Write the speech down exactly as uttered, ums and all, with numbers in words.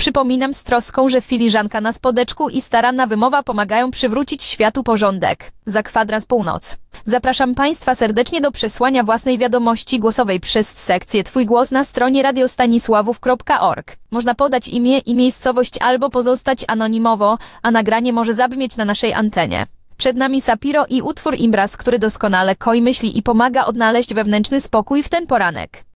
Przypominam z troską, że filiżanka na spodeczku i staranna wymowa pomagają przywrócić światu porządek. Za kwadrans północ. Zapraszam Państwa serdecznie do przesłania własnej wiadomości głosowej przez sekcję Twój głos na stronie radiostanisławów kropka org. Można podać imię i miejscowość albo pozostać anonimowo, a nagranie może zabrzmieć na naszej antenie. Przed nami Sapiro i utwór Imbras, który doskonale koi myśli i pomaga odnaleźć wewnętrzny spokój w ten poranek.